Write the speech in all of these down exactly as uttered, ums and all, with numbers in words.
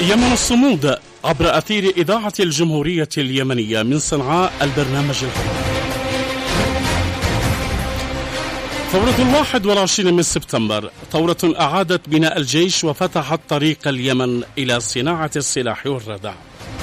يمن الصمود عبر أثير إذاعة الجمهورية اليمنية من صنعاء البرنامج الحر. ثورة الواحد والعشرين من سبتمبر ثورة أعادت بناء الجيش وفتحت طريق اليمن إلى صناعة السلاح والردع.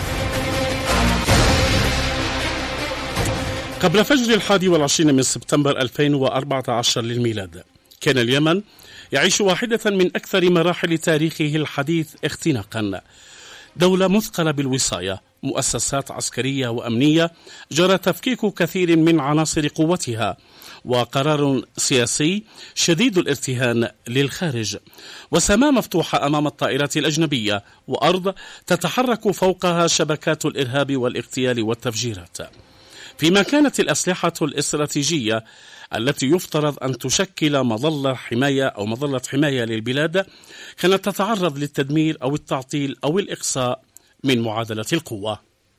قبل فجر الحادي والعشرين من سبتمبر ألفين وأربعة عشر للميلاد كان اليمن يعيش واحدة من أكثر مراحل تاريخه الحديث اختناقا. دولة مثقلة بالوصاية، مؤسسات عسكرية وأمنية جرى تفكيك كثير من عناصر قوتها، وقرار سياسي شديد الارتهان للخارج، وسماء مفتوحة أمام الطائرات الأجنبية، وأرض تتحرك فوقها شبكات الإرهاب والاغتيال والتفجيرات. فيما كانت الأسلحة الاستراتيجية التي يفترض أن تشكل مظلة حماية أو مظلة حماية للبلاد كانت تتعرض للتدمير أو التعطيل أو الإقصاء من معادلة القوة.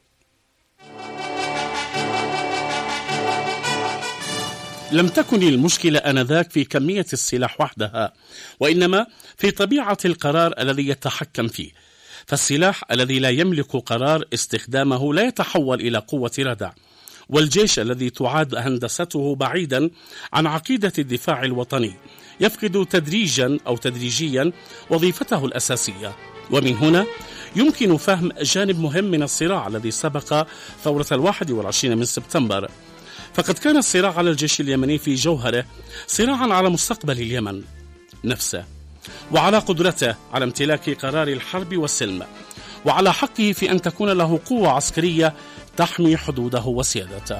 لم تكن المشكلة آنذاك في كمية السلاح وحدها، وإنما في طبيعة القرار الذي يتحكم فيه. فالسلاح الذي لا يملك قرار استخدامه لا يتحول إلى قوة ردع، والجيش الذي تعاد هندسته بعيدا عن عقيدة الدفاع الوطني يفقد تدريجا أو تدريجيا وظيفته الأساسية. ومن هنا يمكن فهم جانب مهم من الصراع الذي سبق ثورة الواحد والعشرين من سبتمبر. فقد كان الصراع على الجيش اليمني في جوهره صراعا على مستقبل اليمن نفسه، وعلى قدرته على امتلاك قرار الحرب والسلم، وعلى حقه في أن تكون له قوة عسكرية تحمي حدوده وسيادته.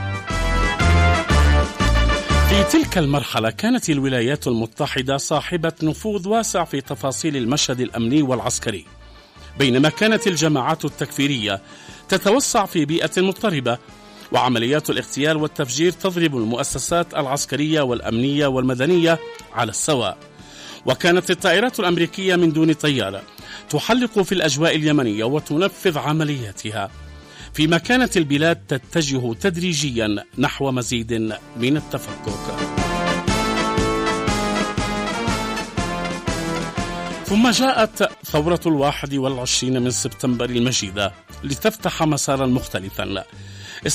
في تلك المرحلة كانت الولايات المتحدة صاحبة نفوذ واسع في تفاصيل المشهد الأمني والعسكري، بينما كانت الجماعات التكفيرية تتوسع في بيئة مضطربة، وعمليات الاغتيال والتفجير تضرب المؤسسات العسكرية والأمنية والمدنية على السواء. وكانت الطائرات الأمريكية من دون طيارة تحلق في الأجواء اليمنية وتنفذ عملياتها، فيما كانت البلاد تتجه تدريجيا نحو مزيد من التفكك. ثم جاءت ثورة الواحد والعشرين من سبتمبر المجيدة لتفتح مسارا مختلفا